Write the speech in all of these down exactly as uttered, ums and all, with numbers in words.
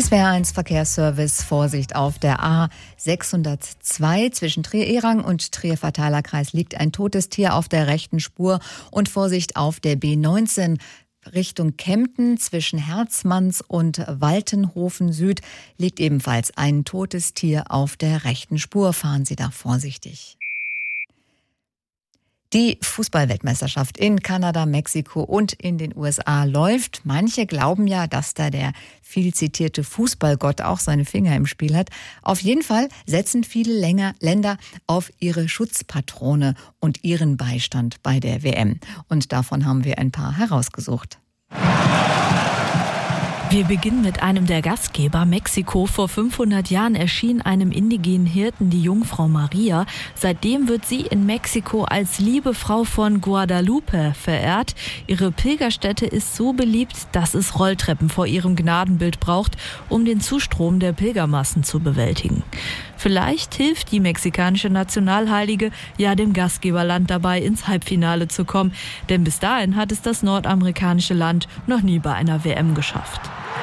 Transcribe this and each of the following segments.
S W R eins Verkehrsservice, Vorsicht auf der A sechshundertzwei zwischen Trier-Ehrang und Trier-Verteilerkreis liegt ein totes Tier auf der rechten Spur und Vorsicht auf der B neunzehn Richtung Kempten zwischen Herzmanns und Waltenhofen Süd liegt ebenfalls ein totes Tier auf der rechten Spur. Fahren Sie da vorsichtig. Die Fußball-Weltmeisterschaft in Kanada, Mexiko und in den U S A läuft. Manche glauben ja, dass da der viel zitierte Fußballgott auch seine Finger im Spiel hat. Auf jeden Fall setzen viele Länder auf ihre Schutzpatrone und ihren Beistand bei der W M. Und davon haben wir ein paar herausgesucht. Wir beginnen mit einem der Gastgeber, Mexiko. Vor fünfhundert Jahren erschien einem indigenen Hirten die Jungfrau Maria. Seitdem wird sie in Mexiko als liebe Frau von Guadalupe verehrt. Ihre Pilgerstätte ist so beliebt, dass es Rolltreppen vor ihrem Gnadenbild braucht, um den Zustrom der Pilgermassen zu bewältigen. Vielleicht hilft die mexikanische Nationalheilige ja dem Gastgeberland dabei, ins Halbfinale zu kommen. Denn bis dahin hat es das nordamerikanische Land noch nie bei einer W M geschafft.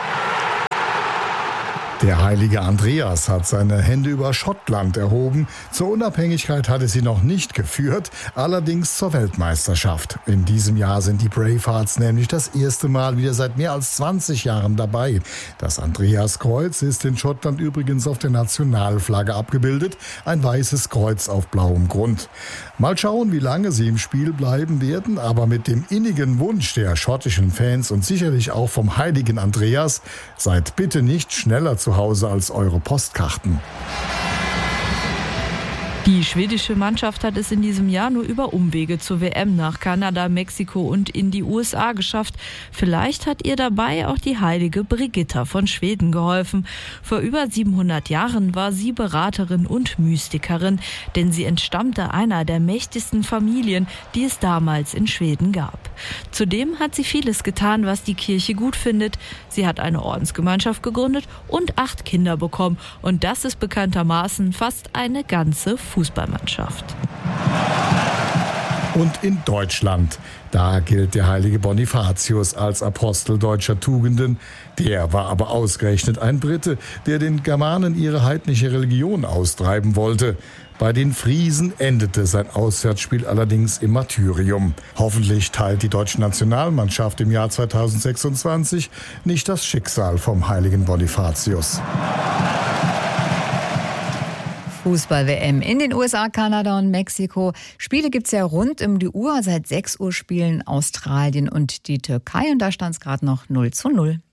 Der heilige Andreas hat seine Hände über Schottland erhoben. Zur Unabhängigkeit hat es sie noch nicht geführt, allerdings zur Weltmeisterschaft. In diesem Jahr sind die Bravehearts nämlich das erste Mal wieder seit mehr als zwanzig Jahren dabei. Das Andreaskreuz ist in Schottland übrigens auf der Nationalflagge abgebildet, ein weißes Kreuz auf blauem Grund. Mal schauen, wie lange sie im Spiel bleiben werden, aber mit dem innigen Wunsch der schottischen Fans und sicherlich auch vom heiligen Andreas, seid bitte nicht schneller zu Hause als eure Postkarten. Die schwedische Mannschaft hat es in diesem Jahr nur über Umwege zur W M nach Kanada, Mexiko und in die U S A geschafft. Vielleicht hat ihr dabei auch die heilige Brigitta von Schweden geholfen. Vor über siebenhundert Jahren war sie Beraterin und Mystikerin, denn sie entstammte einer der mächtigsten Familien, die es damals in Schweden gab. Zudem hat sie vieles getan, was die Kirche gut findet. Sie hat eine Ordensgemeinschaft gegründet und acht Kinder bekommen. Und das ist bekanntermaßen fast eine ganze Fußballmannschaft. Und in Deutschland, da gilt der heilige Bonifatius als Apostel deutscher Tugenden. Der war aber ausgerechnet ein Brite, der den Germanen ihre heidnische Religion austreiben wollte. Bei den Friesen endete sein Auswärtsspiel allerdings im Martyrium. Hoffentlich teilt die deutsche Nationalmannschaft im Jahr zweitausendsechsundzwanzig nicht das Schicksal vom heiligen Bonifatius. Fußball-W M in den U S A, Kanada und Mexiko. Spiele gibt's ja rund um die Uhr. Seit sechs Uhr spielen Australien und die Türkei und da stand es gerade noch null zu null.